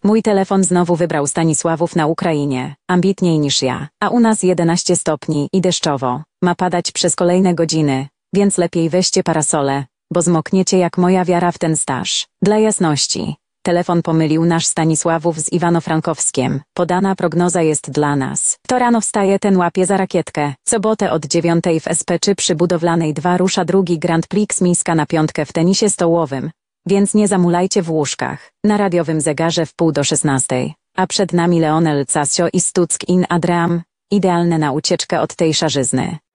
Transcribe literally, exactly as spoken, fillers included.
Mój telefon znowu wybrał Stanisławów na Ukrainie. Ambitniej niż ja. A u nas jedenaście stopni i deszczowo. Ma padać przez kolejne godziny, więc lepiej weźcie parasole, bo zmokniecie jak moja wiara w ten staż. Dla jasności. Telefon pomylił nasz Stanisławów z Iwano-Frankowskiem. Podana prognoza jest dla nas. To rano wstaje, ten łapie za rakietkę. W sobotę od dziewiątej w S P trzy przy Budowlanej dwa rusza drugi Grand Prix Mińska na piątkę w tenisie stołowym. Więc nie zamulajcie w łóżkach. Na radiowym zegarze w pół do szesnastej. A przed nami Leonel Casio i Stuck in Adream. Idealne na ucieczkę od tej szarzyzny.